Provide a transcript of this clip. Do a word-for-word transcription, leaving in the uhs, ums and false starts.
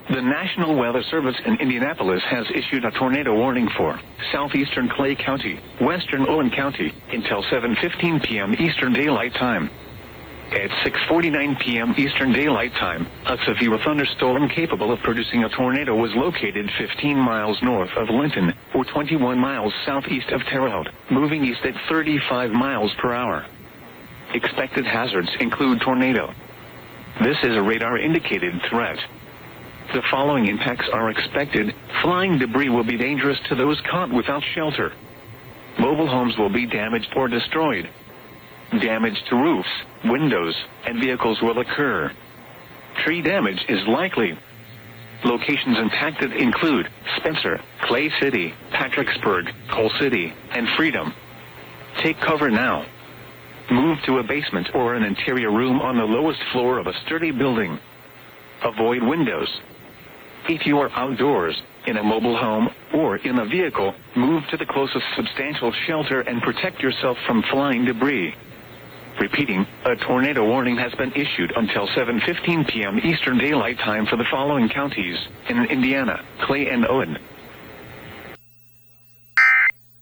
The National Weather Service in Indianapolis has issued a tornado warning for southeastern Clay County, western Owen County, until seven fifteen p.m. Eastern Daylight Time. At six forty-nine p.m. Eastern Daylight Time, a severe thunderstorm capable of producing a tornado was located fifteen miles north of Linton, or twenty-one miles southeast of Terre Haute, moving east at thirty-five miles per hour. Expected hazards include tornado. This is a radar-indicated threat. The following impacts are expected. Flying debris will be dangerous to those caught without shelter. Mobile homes will be damaged or destroyed. Damage to roofs, windows, and vehicles will occur. Tree damage is likely. Locations impacted include Spencer, Clay City, Patricksburg, Coal City, and Freedom. Take cover now. Move to a basement or an interior room on the lowest floor of a sturdy building. Avoid windows. If you are outdoors, in a mobile home, or in a vehicle, move to the closest substantial shelter and protect yourself from flying debris. Repeating, a tornado warning has been issued until seven fifteen p.m. Eastern Daylight Time for the following counties in Indiana, Clay and Owen.